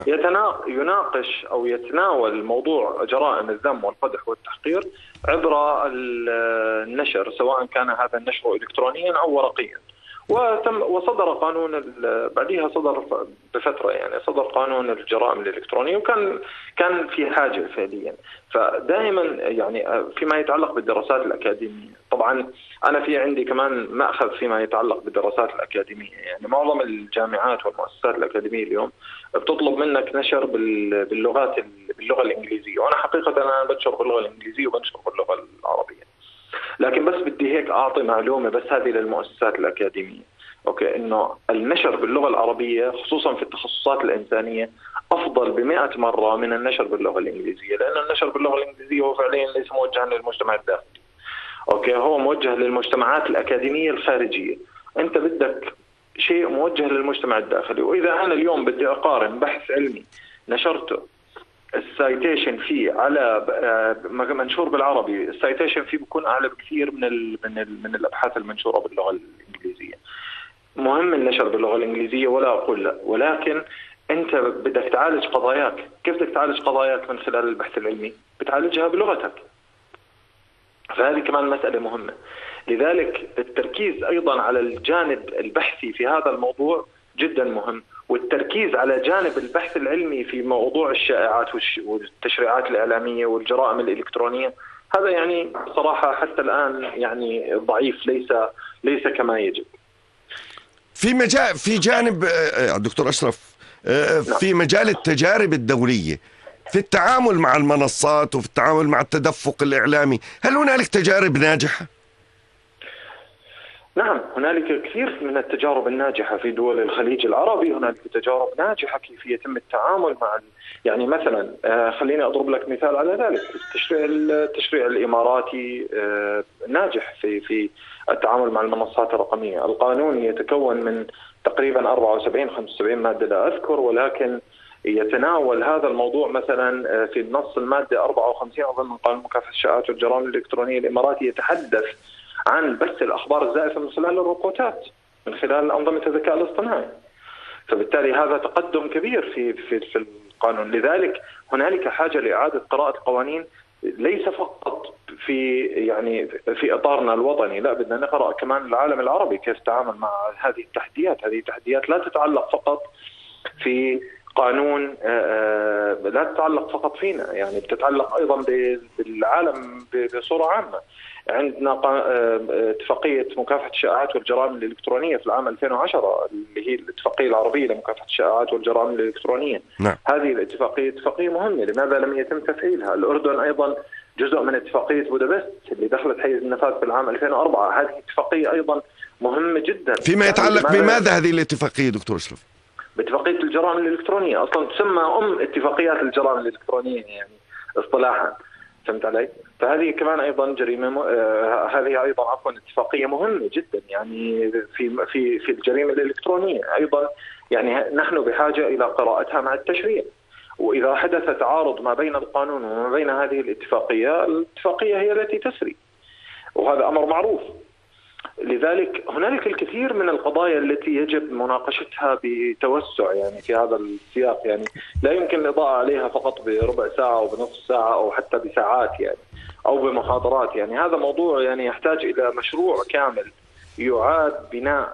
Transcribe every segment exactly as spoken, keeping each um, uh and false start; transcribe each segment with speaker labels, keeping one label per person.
Speaker 1: يتنا- يناقش أو يتناول موضوع جرائم الذم والقدح والتحقير عبر النشر، سواء كان هذا النشر إلكترونيا أو ورقيا. وتم وصدر قانون بعدها صدر بفترة، يعني صدر قانون الجرائم الإلكترونية، وكان كان في حاجة فعليا. فدائما يعني فيما يتعلق بالدراسات الأكاديمية، طبعا أنا في عندي كمان مأخذ فيما يتعلق بالدراسات الأكاديمية. يعني معظم الجامعات والمؤسسات الأكاديمية اليوم بتطلب منك نشر باللغات باللغة الإنجليزية، وأنا حقيقة أنا بنشر باللغة الإنجليزية وبنشر باللغة العربية. لكن بس بدي هيك أعطي معلومة بس هذه للمؤسسات الأكاديمية، أوكي، إنه النشر باللغة العربية خصوصا في التخصصات الإنسانية أفضل بمئة مرة من النشر باللغة الإنجليزية، لأن النشر باللغة الإنجليزية هو فعليا ليس موجها للمجتمع الداخلي، أوكي، هو موجه للمجتمعات الأكاديمية الخارجية. أنت بدك شيء موجه للمجتمع الداخلي. وإذا أنا اليوم بدي أقارن بحث علمي نشرته السايتيشن فيه على منشور بالعربي، السايتيشن فيه بيكون اعلى بكثير من ال من ال من الابحاث المنشوره باللغه الانجليزيه. مهم النشر باللغه الانجليزيه ولا اقول لا، ولكن انت بدك تعالج قضاياك. كيف بدك تعالج قضاياك من خلال البحث العلمي؟ بتعالجها بلغتك. فهذه كمان مساله مهمه. لذلك التركيز ايضا على الجانب البحثي في هذا الموضوع جدا مهم، والتركيز على جانب البحث العلمي في موضوع الشائعات والتشريعات الإعلامية والجرائم الإلكترونية، هذا يعني صراحة حتى الآن يعني ضعيف، ليس ليس كما يجب.
Speaker 2: في مجال في جانب دكتور أشرف، في مجال التجارب الدولية في التعامل مع المنصات وفي التعامل مع التدفق الإعلامي، هل هنالك تجارب ناجحة؟
Speaker 1: نعم، هنالك كثير من التجارب الناجحة في دول الخليج العربي. هنالك تجارب ناجحة كيف يتم التعامل مع، يعني مثلا خليني أضرب لك مثال على ذلك. التشريع التشريع الإماراتي ناجح في في التعامل مع المنصات الرقمية. القانون يتكون من تقريبا أربعة وسبعين خمسة وسبعين مادة لا أذكر، ولكن يتناول هذا الموضوع مثلا في النص المادة أربعة وخمسين أظن من قانون مكافحة الشائعات والجرائم الإلكترونية الإماراتي يتحدث عن بث الأخبار الزائفة من خلال الروبوتات، من خلال أنظمة الذكاء الاصطناعي. فبالتالي هذا تقدم كبير في في في القانون. لذلك هنالك حاجة لإعادة قراءة القوانين، ليس فقط في يعني في إطارنا الوطني، لا، بدنا نقرأ كمان العالم العربي كيف تعامل مع هذه التحديات. هذه التحديات لا تتعلق فقط في قانون، لا تتعلق فقط فينا، يعني بتتعلق أيضا بالعالم بصورة عامة. عندنا اتفاقية مكافحة الشائعات والجرائم الإلكترونية في العام ألفين وعشرة، اللي هي الاتفاقية العربية لمكافحة الشائعات والجرائم الإلكترونية.
Speaker 2: نعم.
Speaker 1: هذه الاتفاقية اتفاقية مهمة، لماذا لم يتم تفعيلها؟ الأردن أيضا جزء من اتفاقية بودابست اللي دخلت حيز النفاذ في العام ألفين وأربعة. هذه اتفاقية أيضا مهمة جدا.
Speaker 2: فيما يتعلق بماذا هذه الاتفاقية دكتور أشرف؟
Speaker 1: باتفاقية الجرائم الإلكترونية، أصلا تسمى أم اتفاقيات الجرائم الإلكترونية يعني اصطلاحا، فهمت علي؟ فهذه كمان أيضا جريمة م... آه هذه أيضا عفوا اتفاقية مهمة جدا يعني في في في الجريمة الإلكترونية أيضا. يعني نحن بحاجة إلى قراءتها مع التشريع، وإذا حدث تعارض ما بين القانون وما بين هذه الاتفاقية، الاتفاقية هي التي تسري، وهذا أمر معروف. لذلك هنالك الكثير من القضايا التي يجب مناقشتها بتوسع يعني في هذا السياق. يعني لا يمكن الإضاءة عليها فقط بربع ساعة أو بنصف ساعة أو حتى بساعات يعني أو بمحاضرات. يعني هذا موضوع يعني يحتاج إلى مشروع كامل يعاد بناء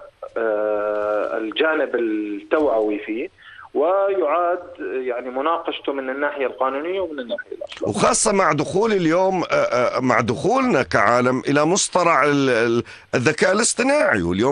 Speaker 1: الجانب التوعوي فيه، ويعاد يعني مناقشته من الناحية القانونية ومن الناحية الأخلاقية،
Speaker 2: وخاصة مع دخول اليوم مع دخولنا كعالم إلى مصطلح الذكاء الاصطناعي، واليوم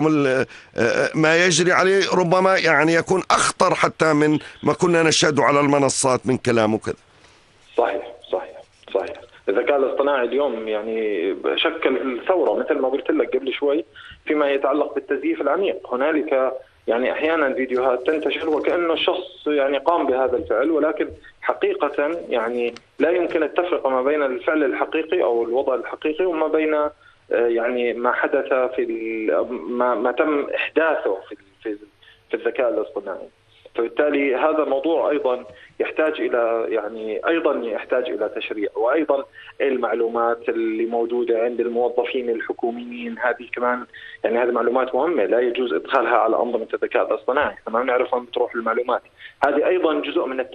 Speaker 2: ما يجري عليه ربما يعني يكون أخطر حتى من ما كنا نشهد على المنصات من كلام وكذا.
Speaker 1: صحيح صحيح صحيح. الذكاء الاصطناعي اليوم يعني شكل ثورة مثل ما قلت لك قبل شوي فيما يتعلق بالتزييف العميق. هنالك يعني أحيانا فيديوهات تنتشر وكأنه الشخص يعني قام بهذا الفعل، ولكن حقيقة يعني لا يمكن التفرقة ما بين الفعل الحقيقي أو الوضع الحقيقي وما بين يعني ما حدث في ما, ما تم إحداثه في في, في الذكاء الاصطناعي. فبالتالي هذا موضوع أيضا يحتاج الى يعني ايضا يحتاج الى تشريع، وايضا المعلومات اللي موجوده عند الموظفين الحكوميين هذه كمان يعني هذه معلومات مهمه لا يجوز ادخالها على انظمه الذكاء الاصطناعي، ما نعرف وين بتروح المعلومات، هذه ايضا جزء من